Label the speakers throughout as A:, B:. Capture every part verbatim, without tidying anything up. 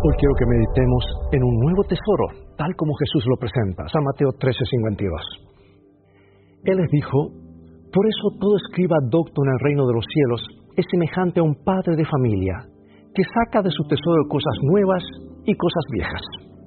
A: Hoy quiero que meditemos en un nuevo tesoro, tal como Jesús lo presenta. San Mateo trece, cincuenta y dos. Él les dijo: por eso todo escriba docto en el reino de los cielos es semejante a un padre de familia, que saca de su tesoro cosas nuevas y cosas viejas.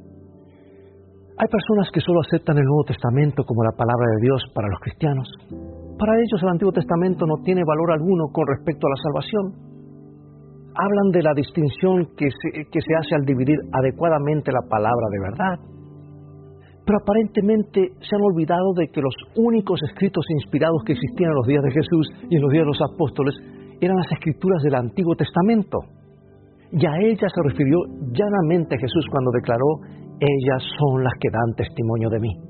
A: Hay personas que solo aceptan el Nuevo Testamento como la palabra de Dios para los cristianos. Para ellos el Antiguo Testamento no tiene valor alguno con respecto a la salvación. Hablan de la distinción que se, que se hace al dividir adecuadamente la palabra de verdad. Pero aparentemente se han olvidado de que los únicos escritos inspirados que existían en los días de Jesús y en los días de los apóstoles eran las escrituras del Antiguo Testamento. Y a ellas se refirió llanamente Jesús cuando declaró: ellas son las que dan testimonio de mí.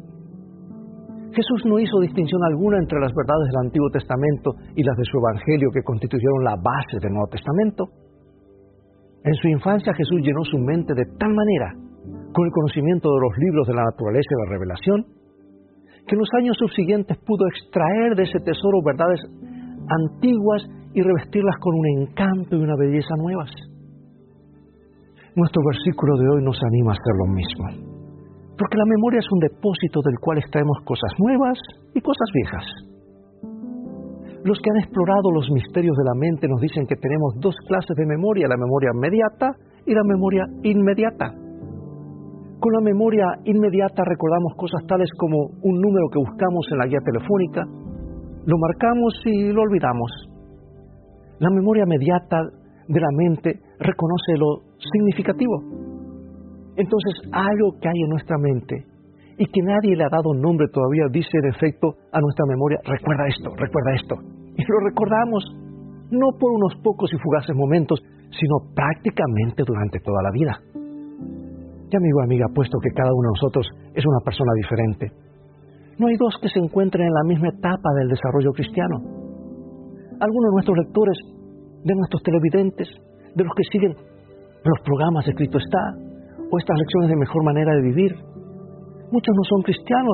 A: Jesús no hizo distinción alguna entre las verdades del Antiguo Testamento y las de su Evangelio, que constituyeron la base del Nuevo Testamento. En su infancia Jesús llenó su mente de tal manera con el conocimiento de los libros de la naturaleza y la revelación, que en los años subsiguientes pudo extraer de ese tesoro verdades antiguas y revestirlas con un encanto y una belleza nuevas. Nuestro versículo de hoy nos anima a hacer lo mismo, porque la memoria es un depósito del cual extraemos cosas nuevas y cosas viejas. Los que han explorado los misterios de la mente nos dicen que tenemos dos clases de memoria: la memoria inmediata y la memoria inmediata. Con la memoria inmediata recordamos cosas tales como un número que buscamos en la guía telefónica, lo marcamos y lo olvidamos. La memoria inmediata de la mente reconoce lo significativo. Entonces, algo que hay en nuestra mente y que nadie le ha dado nombre todavía dice en efecto a nuestra memoria: recuerda esto, recuerda esto. Y lo recordamos, no por unos pocos y fugaces momentos, sino prácticamente durante toda la vida. Y amigo, amiga, puesto que cada uno de nosotros es una persona diferente, no hay dos que se encuentren en la misma etapa del desarrollo cristiano. Algunos de nuestros lectores, de nuestros televidentes, de los que siguen los programas de Cristo Está, o estas lecciones de mejor manera de vivir, muchos no son cristianos,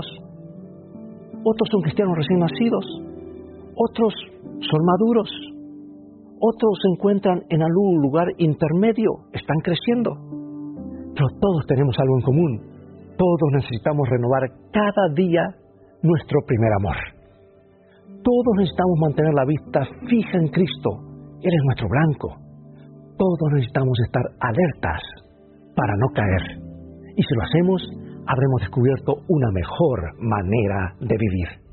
A: otros son cristianos recién nacidos, otros son maduros, otros se encuentran en algún lugar intermedio, están creciendo. Pero todos tenemos algo en común: todos necesitamos renovar cada día nuestro primer amor. Todos necesitamos mantener la vista fija en Cristo. Él es nuestro blanco. Todos necesitamos estar alertas para no caer. Y si lo hacemos, habremos descubierto una mejor manera de vivir.